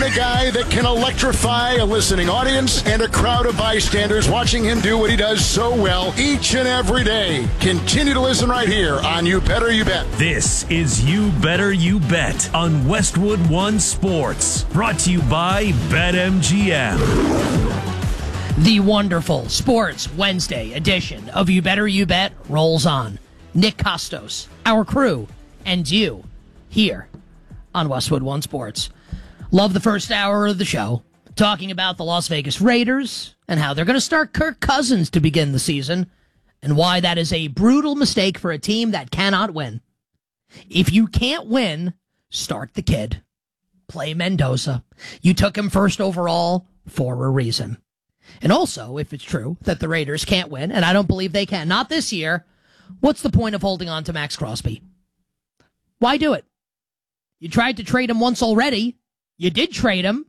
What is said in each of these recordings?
a guy that can electrify a listening audience and a crowd of bystanders watching him do what he does so well each and every day. Continue to listen right here on You Better You Bet. This is You Better You Bet on Westwood One Sports. Brought to you by BetMGM. The wonderful Sports Wednesday edition of You Better You Bet rolls on. Nick Kostos, our crew, and you here on Westwood One Sports. Love the first hour of the show, talking about the Las Vegas Raiders and how they're going to start Kirk Cousins to begin the season and why that is a brutal mistake for a team that cannot win. If you can't win, start the kid. Play Mendoza. You took him first overall for a reason. And also, if it's true that the Raiders can't win, and I don't believe they can, not this year, what's the point of holding on to Max Crosby? Why do it? You tried to trade him once already. You did trade him.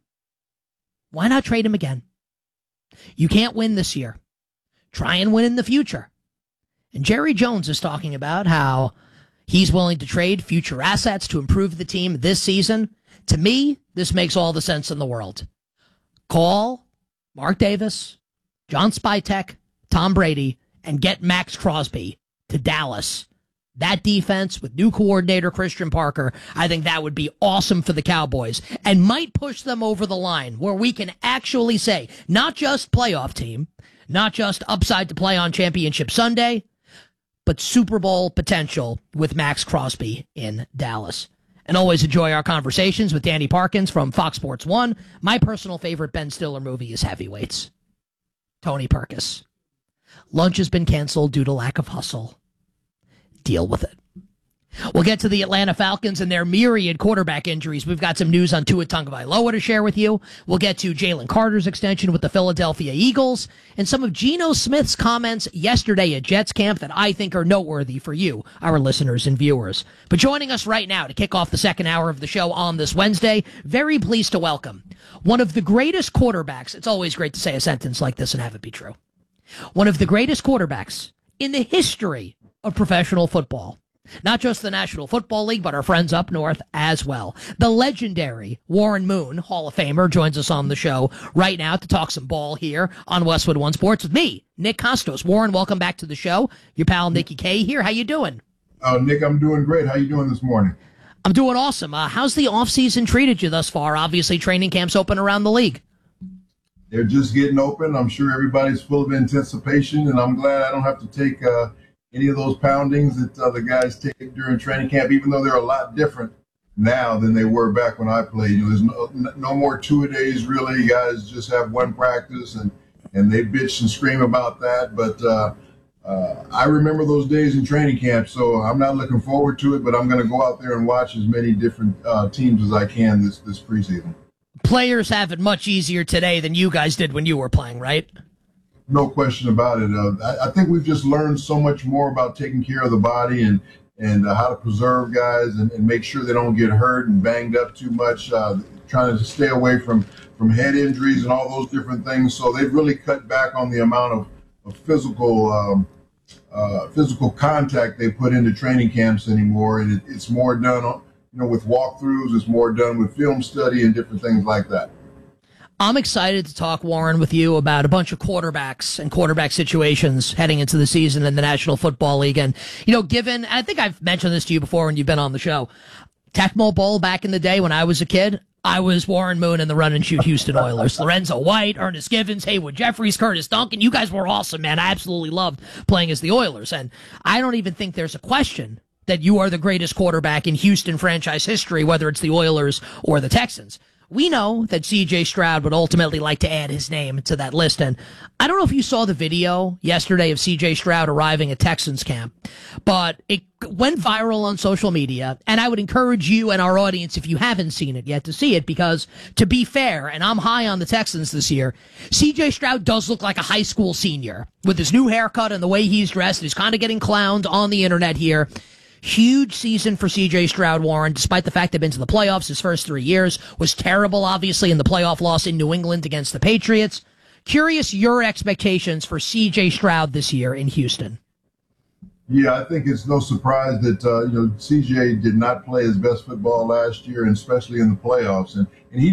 Why not trade him again? You can't win this year. Try and win in the future. And Jerry Jones is talking about how he's willing to trade future assets to improve the team this season. To me, this makes all the sense in the world. Call Mark Davis, John Spytek, Tom Brady, and get Max Crosby to Dallas. That defense with new coordinator Christian Parker, I think that would be awesome for the Cowboys and might push them over the line where we can actually say, not just playoff team, not just upside to play on Championship Sunday, but Super Bowl potential with Max Crosby in Dallas. And always enjoy our conversations with Danny Parkins from Fox Sports 1. My personal favorite Ben Stiller movie is Heavyweights. Tony Perkis. Lunch has been canceled due to lack of hustle. Deal with it. We'll get to the Atlanta Falcons and their myriad quarterback injuries. We've got some news on Tua Tagovailoa to share with you. We'll get to Jalen Carter's extension with the Philadelphia Eagles and some of Geno Smith's comments yesterday at Jets camp that I think are noteworthy for you, our listeners and viewers. But joining us right now to kick off the second hour of the show on this Wednesday, very pleased to welcome one of the greatest quarterbacks. It's always great to say a sentence like this and have it be true. One of the greatest quarterbacks in the history of professional football. Not just the National Football League, but our friends up north as well. The legendary Warren Moon, Hall of Famer, joins us on the show right now to talk some ball here on Westwood One Sports with me, Nick Kostos. Warren, welcome back to the show. Your pal Nikki K here. How you doing? Nick, I'm doing great. How you doing this morning? I'm doing awesome. How's the offseason treated you thus far? Obviously, training camps open around the league. They're just getting open. I'm sure everybody's full of anticipation, and I'm glad I don't have to take any of those poundings that the guys take during training camp, even though they're a lot different now than they were back when I played. You know, there's no more two-a-days, really. You guys just have one practice, and they bitch and scream about that. But I remember those days in training camp, so I'm not looking forward to it, but I'm going to go out there and watch as many different teams as I can this preseason. Players have it much easier today than you guys did when you were playing, right? No question about it. I think we've just learned so much more about taking care of the body and how to preserve guys and make sure they don't get hurt and banged up too much, trying to stay away from head injuries and all those different things. So they've really cut back on the amount of physical contact they put into training camps anymore. And it's more done, with walkthroughs. It's more done with film study and different things like that. I'm excited to talk, Warren, with you about a bunch of quarterbacks and quarterback situations heading into the season in the National Football League. And, given, I think I've mentioned this to you before when you've been on the show, Tecmo Bowl back in the day when I was a kid, I was Warren Moon in the run and shoot Houston Oilers. Lorenzo White, Ernest Givens, Haywood Jeffries, Curtis Duncan. You guys were awesome, man. I absolutely loved playing as the Oilers. And I don't even think there's a question that you are the greatest quarterback in Houston franchise history, whether it's the Oilers or the Texans. We know that C.J. Stroud would ultimately like to add his name to that list. And I don't know if you saw the video yesterday of C.J. Stroud arriving at Texans camp, but it went viral on social media. And I would encourage you and our audience, if you haven't seen it yet, to see it, because to be fair, and I'm high on the Texans this year, C.J. Stroud does look like a high school senior with his new haircut and the way he's dressed. He's kind of getting clowned on the internet here. Huge season for C.J. Stroud, Warren, despite the fact they've been to the playoffs his first 3 years. Was terrible, obviously, in the playoff loss in New England against the Patriots. Curious your expectations for C.J. Stroud this year in Houston. Yeah, I think it's no surprise that, CJ did not play his best football last year, and especially in the playoffs. And he